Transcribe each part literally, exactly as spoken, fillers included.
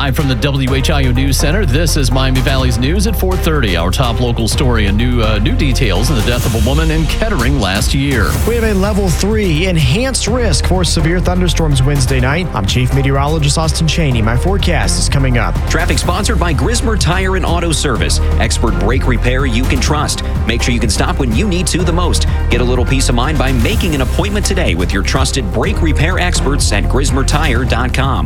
Live from the W H I O News Center, this is Miami Valley's News at four thirty. Our top local story and new uh, new details in the death of a woman in Kettering last year. We have a level three enhanced risk for severe thunderstorms Wednesday night. I'm Chief Meteorologist Austin Cheney. My forecast is coming up. Traffic sponsored by Grismer Tire and Auto Service. Expert brake repair you can trust. Make sure you can stop when you need to the most. Get a little peace of mind by making an appointment today with your trusted brake repair experts at grismer tire dot com.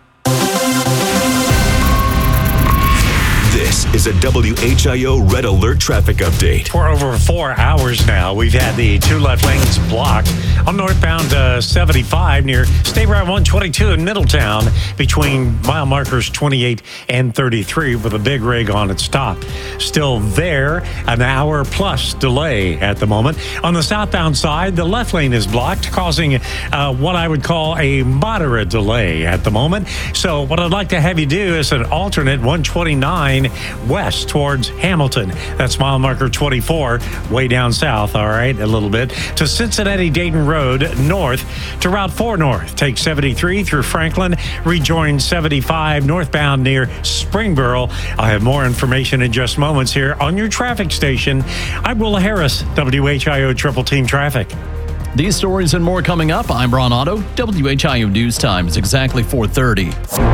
This is a W H I O Red Alert traffic update. For over four hours now, we've had the two left lanes blocked on northbound uh, seventy-five near State Route one twenty-two in Middletown between mile markers twenty-eight and thirty-three with a big rig on its top. Still there, an hour plus delay at the moment. On the southbound side, the left lane is blocked, causing uh, what I would call a moderate delay at the moment. So what I'd like to have you do is an alternate one twenty-nine west towards Hamilton. That's mile marker twenty-four, way down south, all right, a little bit, to Cincinnati-Dayton Road north to Route four north. Take seventy-three through Franklin, rejoin seventy-five northbound near Springboro. I'll have more information in just moments here on your traffic station. I'm Willa Harris, W H I O Triple Team Traffic. These stories and more coming up. I'm Ron Otto. W H I O News Time is exactly four thirty.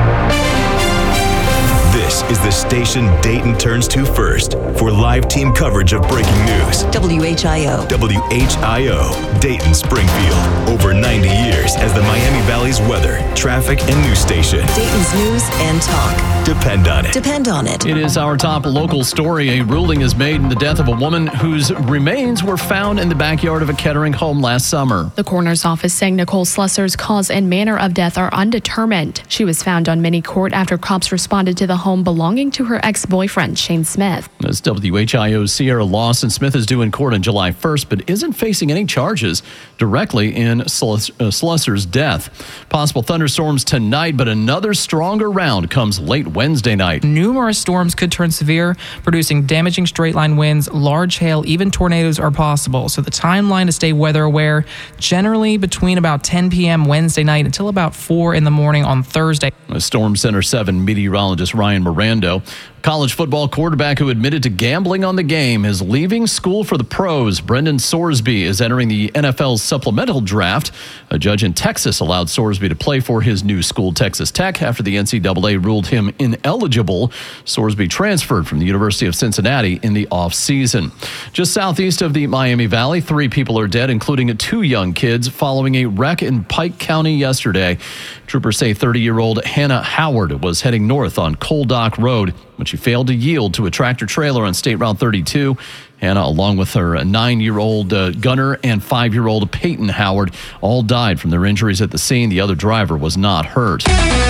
This is the station Dayton turns to first for live team coverage of breaking news. W H I O. W H I O, Dayton Springfield. Over ninety years as the Miami Valley's weather, traffic, and news station. Dayton's news and talk. Depend on it. Depend on it. It is our top local story. A ruling is made in the death of a woman whose remains were found in the backyard of a Kettering home last summer. The coroner's office saying Nicole Slusser's cause and manner of death are undetermined. She was found on mini court after cops responded to the home belonging to her ex-boyfriend, Shane Smith. As W H I O's Sierra Lawson, Smith is due in court on July first, but isn't facing any charges directly in Slusser's death. Possible thunderstorms tonight, but another stronger round comes late Wednesday night. Numerous storms could turn severe, producing damaging straight-line winds, large hail, even tornadoes are possible. So the timeline to stay weather aware, generally between about ten p.m. Wednesday night until about four in the morning on Thursday. Storm Center seven meteorologist Ryan Mirando. College football quarterback who admitted to gambling on the game is leaving school for the pros. Brendan Sorsby is entering the N F L's supplemental draft. A judge in Texas allowed Sorsby to play for his new school, Texas Tech, after the N C double A ruled him ineligible. Sorsby transferred from the University of Cincinnati in the offseason. Just southeast of the Miami Valley, three people are dead, including two young kids, following a wreck in Pike County yesterday. Troopers say thirty-year-old Hannah Howard was heading north on Coal Dock Road when she failed to yield to a tractor-trailer on State Route thirty-two. Hannah, along with her nine-year-old uh, Gunner and five-year-old Peyton Howard, all died from their injuries at the scene. The other driver was not hurt.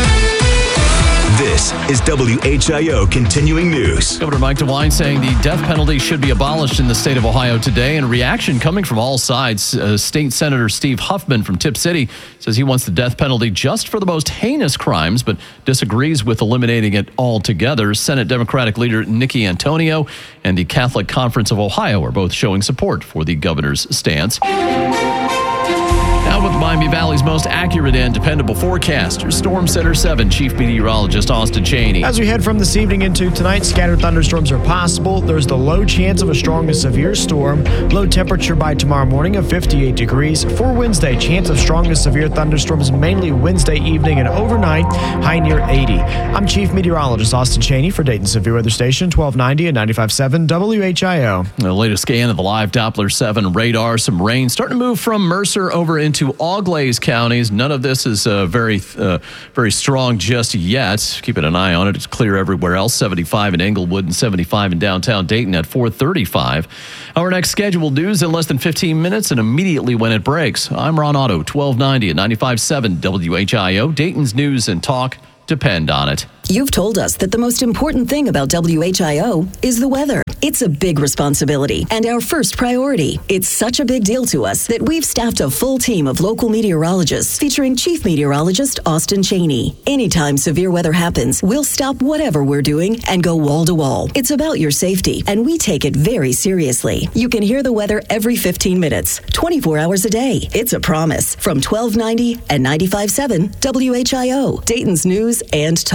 This is W H I O Continuing News. Governor Mike DeWine saying the death penalty should be abolished in the state of Ohio today, and a reaction coming from all sides. Uh, State Senator Steve Huffman from Tip City says he wants the death penalty just for the most heinous crimes, but disagrees with eliminating it altogether. Senate Democratic leader Nikki Antonio and the Catholic Conference of Ohio are both showing support for the governor's stance. Now with Miami Valley's most accurate and dependable forecast, your Storm Center seven Chief Meteorologist Austin Cheney. As we head from this evening into tonight, scattered thunderstorms are possible. There's the low chance of a strong to severe storm. Low temperature by tomorrow morning of fifty-eight degrees. For Wednesday, chance of strong to severe thunderstorms mainly Wednesday evening and overnight, high near eighty. I'm Chief Meteorologist Austin Cheney for Dayton Severe Weather Station, twelve ninety and ninety-five point seven W H I O. The latest scan of the live Doppler seven radar, some rain starting to move from Mercer over into to Auglaize counties. None of this is uh, very uh, very strong just yet. Keeping an eye on it. It's clear everywhere else. seventy-five in Englewood and seventy-five in downtown Dayton at four thirty-five. Our next scheduled news in less than fifteen minutes and immediately when it breaks. I'm Ron Otto, twelve ninety and ninety-five point seven W H I O. Dayton's news and talk. Depend on it. You've told us that the most important thing about W H I O is the weather. It's a big responsibility and our first priority. It's such a big deal to us that we've staffed a full team of local meteorologists featuring Chief Meteorologist Austin Cheney. Anytime severe weather happens, we'll stop whatever we're doing and go wall to wall. It's about your safety, and we take it very seriously. You can hear the weather every fifteen minutes, twenty-four hours a day. It's a promise from twelve ninety and ninety-five point seven W H I O, Dayton's news and talk. This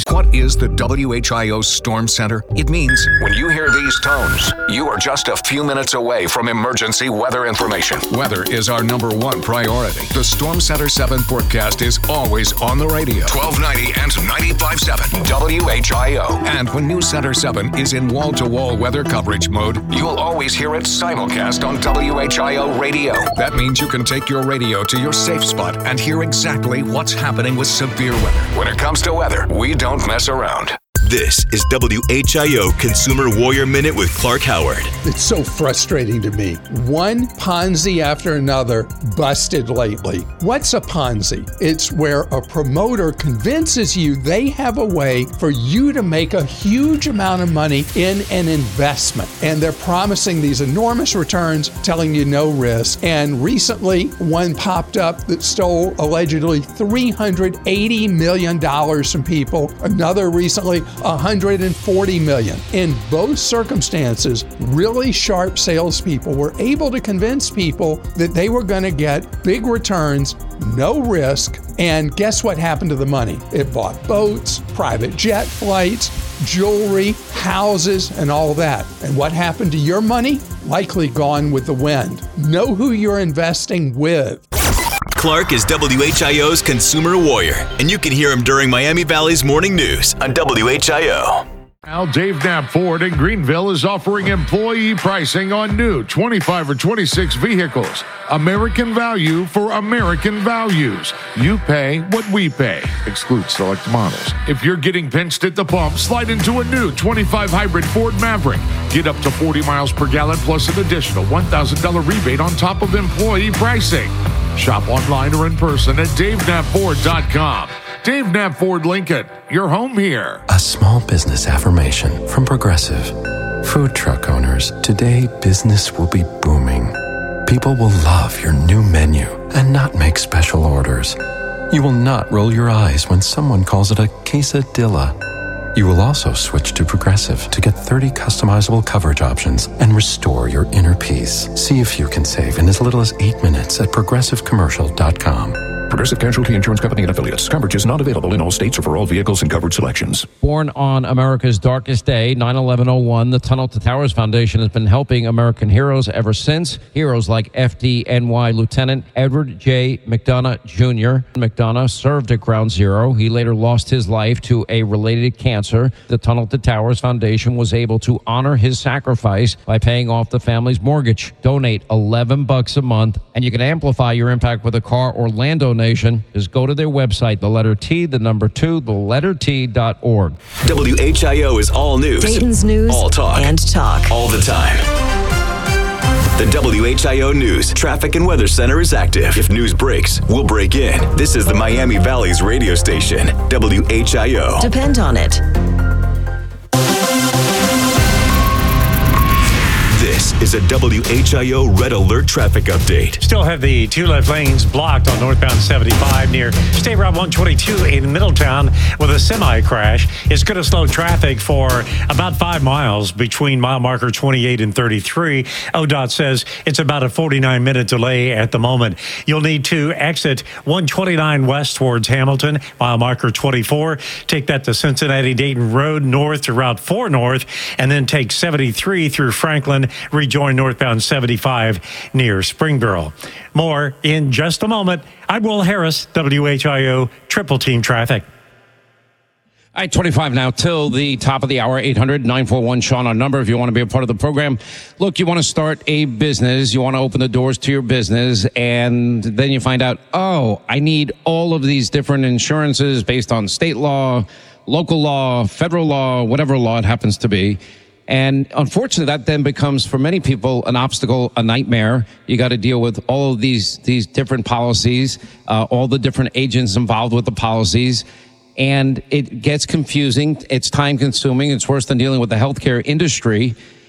What is the W H I O Storm Center? It means when you hear these tones, you are just a few minutes away from emergency weather information. Weather is our number one priority. The Storm Center seven forecast is always on the radio. twelve ninety and ninety-five point seven W H I O. And when News Center seven is in wall-to-wall weather coverage mode, you'll always hear it simulcast on W H I O radio. That means you can take your radio to your safe spot and hear exactly what's happening with severe weather. When it comes to weather, we don't mess around. This is W H I O Consumer Warrior Minute with Clark Howard. It's so frustrating to me. One Ponzi after another busted lately. What's a Ponzi? It's where a promoter convinces you they have a way for you to make a huge amount of money in an investment. And they're promising these enormous returns, telling you no risk. And recently, one popped up that stole allegedly three hundred eighty million dollars from people. Another recently, one hundred forty million dollars. In both circumstances, really sharp salespeople were able to convince people that they were going to get big returns, no risk, and guess what happened to the money? It bought boats, private jet flights, jewelry, houses, and all that. And what happened to your money? Likely gone with the wind. Know who you're investing with. Clark is W H I O's Consumer Warrior, and you can hear him during Miami Valley's Morning News on W H I O. Now, Dave Knapp Ford in Greenville is offering employee pricing on new twenty-five or twenty-six vehicles. American value for American values. You pay what we pay. Excludes select models. If you're getting pinched at the pump, slide into a new twenty-five hybrid Ford Maverick. Get up to forty miles per gallon plus an additional one thousand dollars rebate on top of employee pricing. Shop online or in person at dave knapp ford dot com. Dave Knapp Ford Lincoln, your home here. A small business affirmation from Progressive. Food truck owners, today business will be booming. People will love your new menu and not make special orders. You will not roll your eyes when someone calls it a quesadilla. You will also switch to Progressive to get thirty customizable coverage options and restore your inner peace. See if you can save in as little as eight minutes at progressive commercial dot com. Progressive Casualty Insurance Company and Affiliates. Coverage is not available in all states or for all vehicles and coverage selections. Born on America's darkest day, nine eleven oh one, the Tunnel to Towers Foundation has been helping American heroes ever since. Heroes like F D N Y Lieutenant Edward J. McDonough Junior McDonough served at Ground Zero. He later lost his life to a related cancer. The Tunnel to Towers Foundation was able to honor his sacrifice by paying off the family's mortgage. Donate eleven bucks a month, and you can amplify your impact with a car or land donation. Just go to their website, the letter T, the number two, the letter T dot org. W H I O is all news. Dayton's news all talk. and talk. All the time. The W H I O News Traffic and Weather Center is active. If news breaks, we'll break in. This is the Miami Valley's radio station, W H I O. Depend on it. This is a W H I O Red Alert traffic update. Still have the two left lanes blocked on northbound seventy-five near State Route one twenty-two in Middletown with a semi crash. It's going to slow traffic for about five miles between mile marker twenty-eight and thirty-three. O D O T says it's about a forty-nine minute delay at the moment. You'll need to exit one twenty-nine west towards Hamilton, mile marker twenty-four. Take that to Cincinnati Dayton Road north to Route four north, and then take seventy-three through Franklin. Rejoin northbound seventy-five near Springboro. More in just a moment. I'm Will Harris, W H I O Triple Team Traffic. All right, twenty-five now till the top of the hour, eight hundred, nine four one, Sean, our number if you want to be a part of the program. Look, you want to start a business, you want to open the doors to your business, and then you find out, oh, I need all of these different insurances based on state law, local law, federal law, whatever law it happens to be. And unfortunately, that then becomes, for many people, an obstacle, a nightmare. You got to deal with all of these these different policies, uh, all the different agents involved with the policies. And it gets confusing. It's time consuming. It's worse than dealing with the healthcare industry.